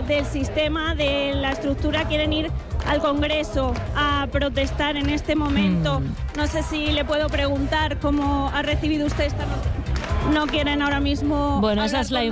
del sistema, de la estructura, quieren ir al Congreso a protestar en este momento. No sé si le puedo preguntar cómo ha recibido usted esta noticia. No quieren ahora mismo. Bueno, esa es la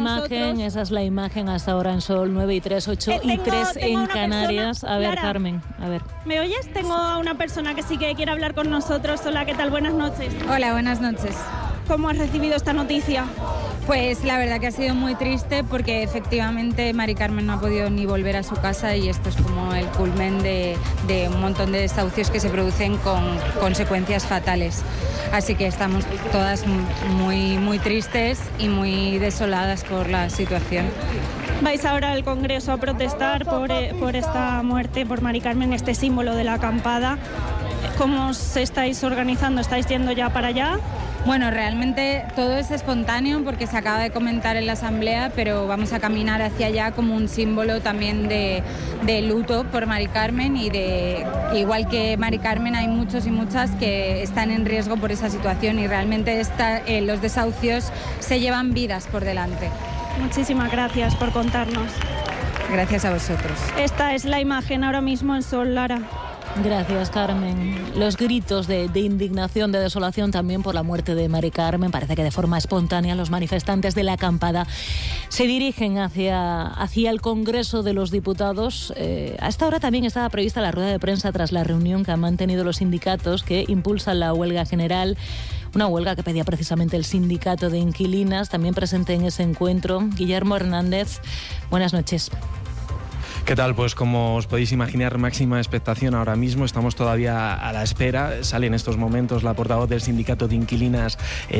imagen hasta ahora en Sol, 9:03, 8:03 en Canarias. A ver, Clara, Carmen, a ver. ¿Me oyes? Tengo a una persona que sí que quiere hablar con nosotros. Hola, ¿qué tal? Buenas noches. Hola, buenas noches. ¿Cómo has recibido esta noticia? Pues la verdad que ha sido muy triste porque efectivamente Mari Carmen no ha podido ni volver a su casa y esto es como el culmen de un montón de desahucios que se producen con consecuencias fatales. Así que estamos todas muy tristes y muy desoladas por la situación. Vais ahora al Congreso a protestar por esta muerte, por Mari Carmen, este símbolo de la acampada. ¿Cómo os estáis organizando? ¿Estáis yendo ya para allá? Bueno, realmente todo es espontáneo porque se acaba de comentar en la asamblea, pero vamos a caminar hacia allá como un símbolo también de luto por Mari Carmen y igual que Mari Carmen hay muchos y muchas que están en riesgo por esa situación y realmente los desahucios se llevan vidas por delante. Muchísimas gracias por contarnos. Gracias a vosotros. Esta es la imagen ahora mismo en Sol, Lara. Gracias, Carmen. Los gritos de indignación, de desolación también por la muerte de Mari Carmen. Parece que de forma espontánea los manifestantes de la acampada se dirigen hacia el Congreso de los Diputados. A esta hora también estaba prevista la rueda de prensa tras la reunión que han mantenido los sindicatos que impulsan la huelga general. Una huelga que pedía precisamente el sindicato de inquilinas, también presente en ese encuentro. Guillermo Hernández, buenas noches. ¿Qué tal? Pues como os podéis imaginar, máxima expectación ahora mismo. Estamos todavía a la espera. Sale en estos momentos la portavoz del sindicato de inquilinas,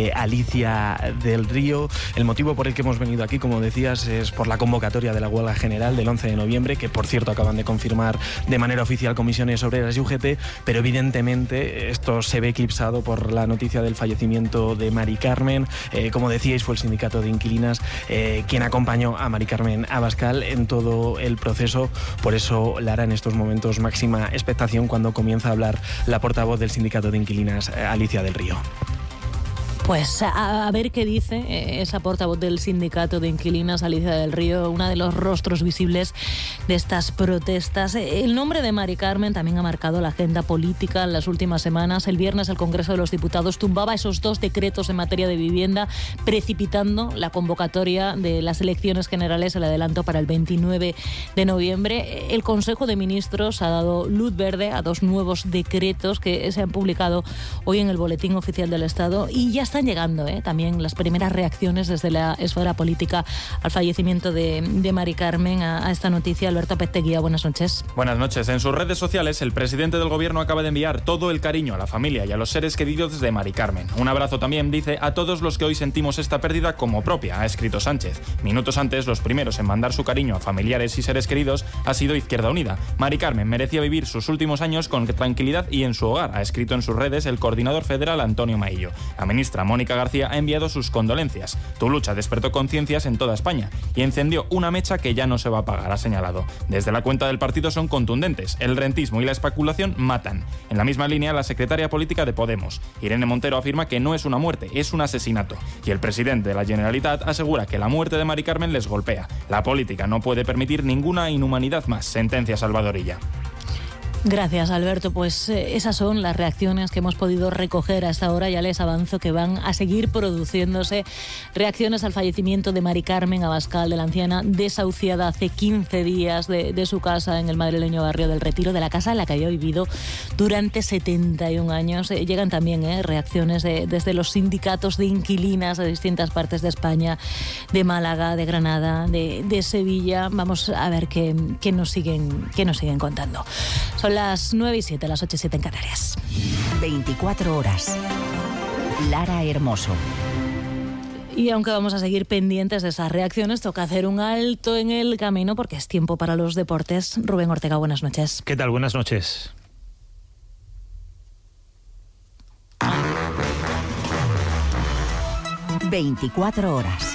Alicia del Río. El motivo por el que hemos venido aquí, como decías, es por la convocatoria de la huelga general del 11 de noviembre, que por cierto acaban de confirmar de manera oficial Comisiones Obreras y UGT, pero evidentemente esto se ve eclipsado por la noticia del fallecimiento de Mari Carmen. Como decíais, fue el sindicato de inquilinas quien acompañó a Mari Carmen Abascal en todo el proceso. Por eso, Lara, en estos momentos máxima expectación cuando comienza a hablar la portavoz del sindicato de inquilinas, Alicia del Río. Pues a ver qué dice esa portavoz del sindicato de inquilinas, Alicia del Río, una de los rostros visibles de estas protestas. El nombre de Mari Carmen también ha marcado la agenda política en las últimas semanas. El viernes el Congreso de los Diputados tumbaba esos 2 decretos en materia de vivienda, precipitando la convocatoria de las elecciones generales, el adelanto para el 29 de noviembre. El Consejo de Ministros ha dado luz verde a 2 nuevos decretos que se han publicado hoy en el Boletín Oficial del Estado y ya están llegando también las primeras reacciones desde la esfera política al fallecimiento de Mari Carmen. A esta noticia, Alberto Petteguía, buenas noches. Buenas noches. En sus redes sociales, el presidente del Gobierno acaba de enviar todo el cariño a la familia y a los seres queridos de Mari Carmen. Un abrazo también, dice, a todos los que hoy sentimos esta pérdida como propia, ha escrito Sánchez. Minutos antes, los primeros en mandar su cariño a familiares y seres queridos ha sido Izquierda Unida. Mari Carmen merecía vivir sus últimos años con tranquilidad y en su hogar, ha escrito en sus redes el coordinador federal Antonio Maillo. La ministra Mónica García ha enviado sus condolencias. Tu lucha despertó conciencias en toda España y encendió una mecha que ya no se va a apagar, ha señalado. Desde la cuenta del partido son contundentes. El rentismo y la especulación matan. En la misma línea, la secretaria política de Podemos, Irene Montero, afirma que no es una muerte, es un asesinato. Y el presidente de la Generalitat asegura que la muerte de Mari Carmen les golpea. La política no puede permitir ninguna inhumanidad más, sentencia Salvadorilla. Gracias, Alberto. Pues esas son las reacciones que hemos podido recoger hasta ahora. Ya les avanzo que van a seguir produciéndose reacciones al fallecimiento de Mari Carmen Abascal, de la anciana desahuciada hace 15 días de su casa en el madrileño barrio del Retiro, de la casa en la que había vivido durante 71 años. Llegan también reacciones desde los sindicatos de inquilinas de distintas partes de España, de Málaga, de Granada, de Sevilla. Vamos a ver qué nos siguen contando. Son las 9:07, las 8:07 en Canarias. 24 horas. Lara Hermoso. Y aunque vamos a seguir pendientes de esas reacciones, toca hacer un alto en el camino porque es tiempo para los deportes. Rubén Ortega, buenas noches. ¿Qué tal? Buenas noches. ...24 horas.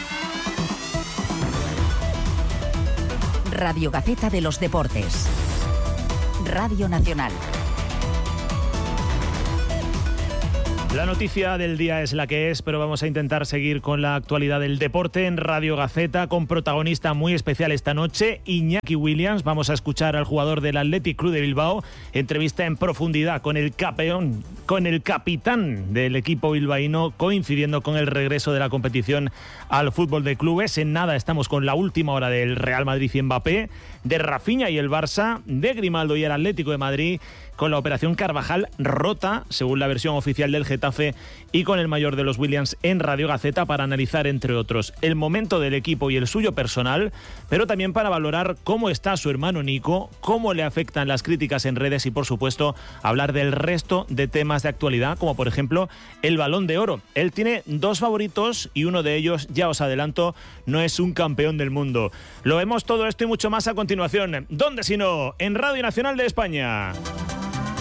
Radio Gaceta de los Deportes. Radio Nacional. La noticia del día es la que es, pero vamos a intentar seguir con la actualidad del deporte en Radio Gaceta, con protagonista muy especial esta noche, Iñaki Williams. Vamos a escuchar al jugador del Athletic Club de Bilbao, entrevista en profundidad con el campeón, con el capitán del equipo bilbaíno, coincidiendo con el regreso de la competición al fútbol de clubes. En nada estamos con la última hora del Real Madrid y Mbappé, de Rafinha y el Barça, de Grimaldo y el Atlético de Madrid, con la operación Carvajal rota, según la versión oficial del Getafe, y con el mayor de los Williams en Radio Gaceta para analizar, entre otros, el momento del equipo y el suyo personal, pero también para valorar cómo está su hermano Nico, cómo le afectan las críticas en redes y, por supuesto, hablar del resto de temas de actualidad, como por ejemplo el Balón de Oro. Él tiene dos favoritos y uno de ellos, ya os adelanto, no es un campeón del mundo. Lo vemos todo esto y mucho más a continuación. ¿Dónde si no? En Radio Nacional de España.